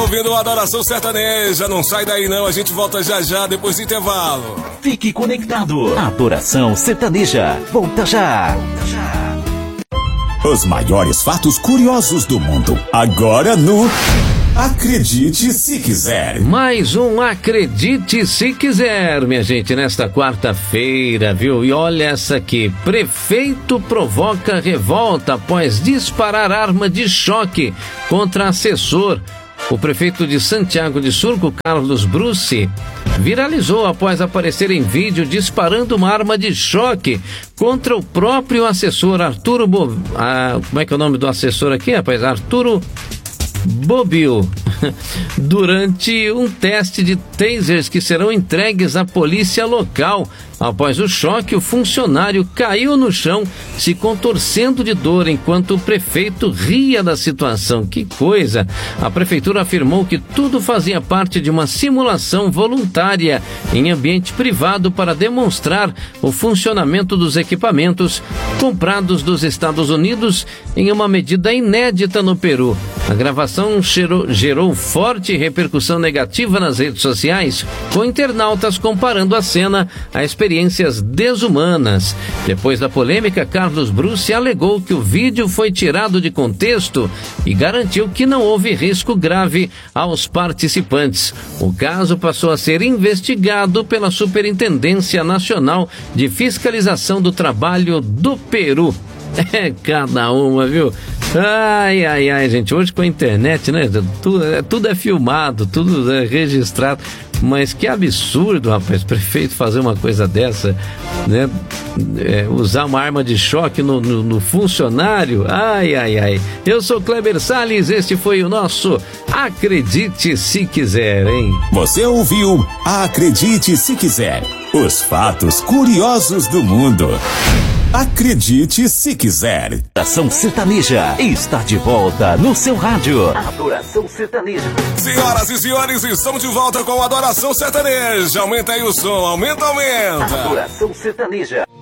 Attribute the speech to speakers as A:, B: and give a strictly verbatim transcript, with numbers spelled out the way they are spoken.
A: ouvindo a Adoração Sertaneja. Não sai daí não, a gente volta já já depois do intervalo.
B: Fique conectado. Adoração Sertaneja. Volta já. Volta já.
C: Os maiores fatos curiosos do mundo. Agora no Acredite Se Quiser.
D: Mais um Acredite Se Quiser, minha gente, nesta quarta-feira, viu? E olha essa aqui. Prefeito provoca revolta após disparar arma de choque contra assessor. O prefeito de Santiago de Surco, Carlos Bruce, viralizou após aparecer em vídeo disparando uma arma de choque contra o próprio assessor Arturo Bo... ah, como é que é o nome do assessor aqui, rapaz? Arturo Bobil, durante um teste de tasers que serão entregues à polícia local. Após o choque, o funcionário caiu no chão, se contorcendo de dor, enquanto o prefeito ria da situação. Que coisa! A prefeitura afirmou que tudo fazia parte de uma simulação voluntária em ambiente privado para demonstrar o funcionamento dos equipamentos comprados dos Estados Unidos em uma medida inédita no Peru. A gravação gerou, gerou forte repercussão negativa nas redes sociais, com internautas comparando a cena a experiências desumanas. Depois da polêmica, Carlos Bruce alegou que o vídeo foi tirado de contexto e garantiu que não houve risco grave aos participantes. O caso passou a ser investigado pela Superintendência Nacional de Fiscalização do Trabalho do Peru. É cada uma, viu? Ai, ai, ai, gente, hoje com a internet, né, tudo, tudo é filmado, tudo é registrado, mas que absurdo, rapaz, prefeito fazer uma coisa dessa, né, é, usar uma arma de choque no, no, no funcionário. Ai, ai, ai. Eu sou Kleber Salles, este foi o nosso Acredite Se Quiser, hein?
C: Você ouviu Acredite Se Quiser, os fatos curiosos do mundo. Acredite Se Quiser.
B: Adoração Sertaneja está de volta no seu rádio. Adoração Sertaneja.
A: Senhoras e senhores, estamos de volta com a Adoração Sertaneja. Aumenta aí o som, aumenta, aumenta.
B: Adoração Sertaneja.